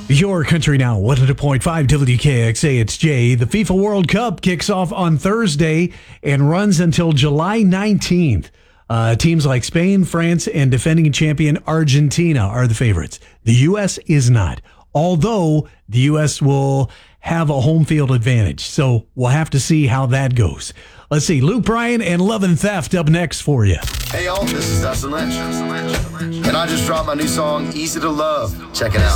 Your Country Now, 100.5 WKXA, it's Jay. The FIFA World Cup kicks off on Thursday and runs until July 19th. Teams like Spain, France, and defending champion Argentina are the favorites. The U.S. is not, although the U.S. will have a home field advantage. So we'll have to see how that goes. Let's see, Luke Bryan and Love and Theft up next for you. Hey y'all, this is Dustin Lynch. And I just dropped my new song, Easy to Love. Check it out.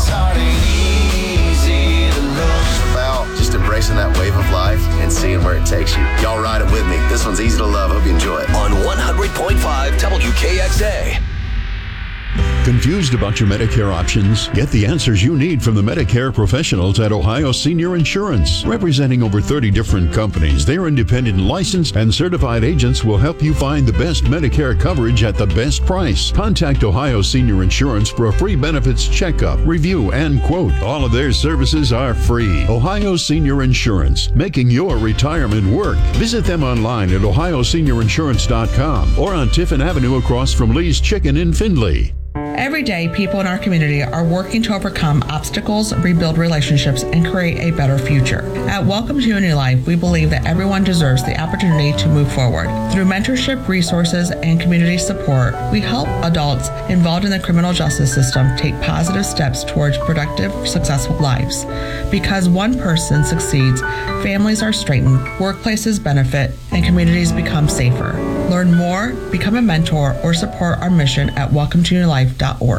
It's about just embracing that wave of life and seeing where it takes you. Y'all ride it with me. This one's easy to love. Hope you enjoy it. On 100.5 WKXA. Confused about your Medicare options? Get the answers you need from the Medicare professionals at Ohio Senior Insurance. Representing over 30 different companies, their independent licensed and certified agents will help you find the best Medicare coverage at the best price. Contact Ohio Senior Insurance for a free benefits checkup, review, and quote. All of their services are free. Ohio Senior Insurance, making your retirement work. Visit them online at ohioseniorinsurance.com or on Tiffin Avenue across from Lee's Chicken in Findlay. Every day, people in our community are working to overcome obstacles, rebuild relationships, and create a better future. At Welcome to a New Life, we believe that everyone deserves the opportunity to move forward. Through mentorship, resources, and community support, we help adults involved in the criminal justice system take positive steps towards productive, successful lives. Because one person succeeds, families are strengthened, workplaces benefit, and communities become safer. Learn more, become a mentor, or support our mission at welcometonewlife.org.